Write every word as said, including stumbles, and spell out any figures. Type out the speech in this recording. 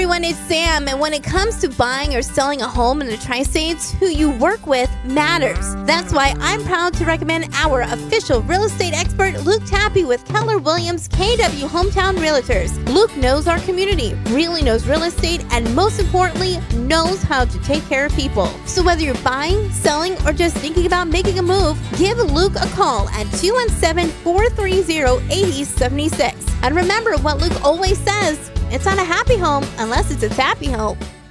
everyone, it's Sam, and when it comes to buying or selling a home in the Tri-States, who you work with matters. That's why I'm proud to recommend our official real estate expert, Luke Tappy with Keller Williams K W Hometown Realtors. Luke knows our community, really knows real estate, and most importantly, knows how to take care of people. So whether you're buying, selling, or just thinking about making a move, give Luke a call at two one seven, four three zero, eight zero seven six. And remember what Luke always says, it's not a happy home unless it's a tappy home.